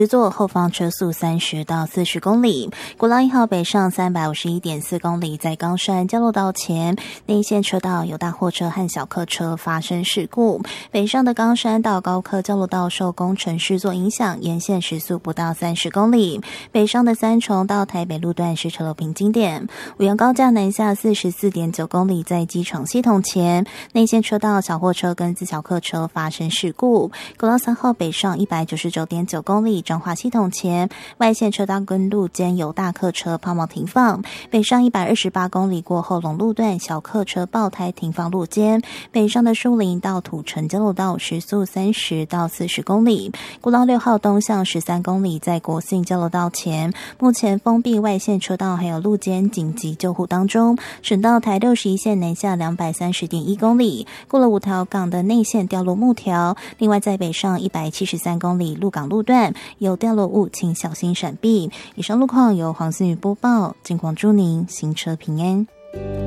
座后方车速30到40公里。国道1号北上351.4公里，在冈山交流道前内线车道有大货车和小客车发生事故。北上的冈山到高科交流道受工程施作影响，沿线时速不到30公里。北上的三重到台北路段是车流瓶颈点。五杨高架南下44.9公里，在机场系统前内线车道小货车跟自小客车发生事故。国道3号北上199.9公里，彰化系统前外线车道跟路间有大客车抛锚停放。北上128公里过后龙路段小客车爆胎停放路间。北上的树林到土城交流道时速30到40公里。国道6号东向13公里，在国信交流道前目前封闭外线车道还有路间紧急救护当中。省道台61线南下230.1公里，过了五条港的内线掉落木条。另外在北上173公里鹿港路段有掉落物，请小心闪避。以上路况由黄思雨播报，金广祝您行车平安。